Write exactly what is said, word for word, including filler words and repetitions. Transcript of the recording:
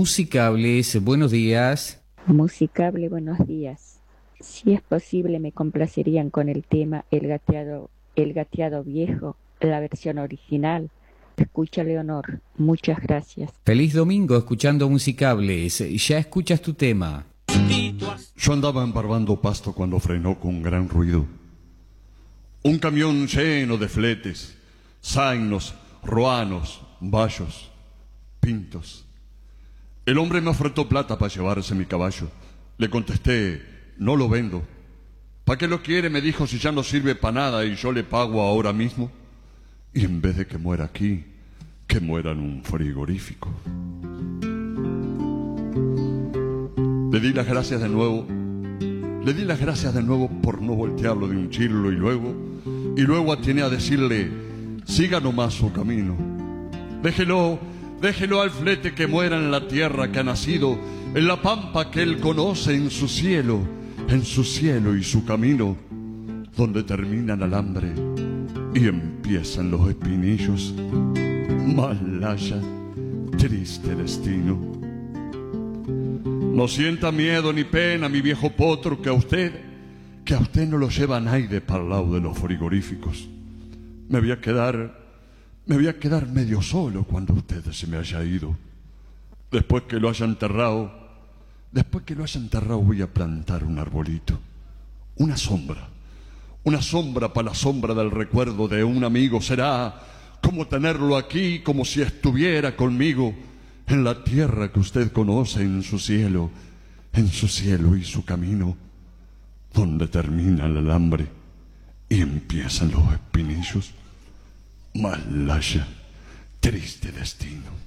Musicables, buenos días. Musicable, buenos días. Si es posible, me complacerían con el tema El gateado, El gateado viejo, la versión original. Escucha, Leonor. Muchas gracias. Feliz domingo escuchando Musicables. Ya escuchas tu tema. Yo andaba embarbando pasto cuando frenó con gran ruido un camión lleno de fletes, zainos, ruanos, bayos, pintos. El hombre me ofertó plata para llevarse mi caballo. Le contesté, no lo vendo. ¿Para qué lo quiere? Me dijo, si ya no sirve para nada y yo le pago ahora mismo. Y en vez de que muera aquí, que muera en un frigorífico. Le di las gracias de nuevo, le di las gracias de nuevo por no voltearlo de un chirlo y luego, y luego atiné a decirle, siga nomás su camino. Déjelo, déjelo al flete que muera en la tierra que ha nacido, en la pampa que él conoce, en su cielo, en su cielo y su camino, donde termina el alambre y empiezan los espinillos. Malaya, triste destino. No sienta miedo ni pena, mi viejo potro, que a usted, que a usted no lo lleva nadie para el lado de los frigoríficos. Me voy a quedar, me voy a quedar medio solo cuando usted se me haya ido. Después que lo haya enterrado, después que lo haya enterrado voy a plantar un arbolito, una sombra, una sombra para la sombra del recuerdo de un amigo. Será como tenerlo aquí, como si estuviera conmigo en la tierra que usted conoce, en su cielo, en su cielo y su camino, donde termina el alambre y empiezan los espinillos. Malaya, triste destino.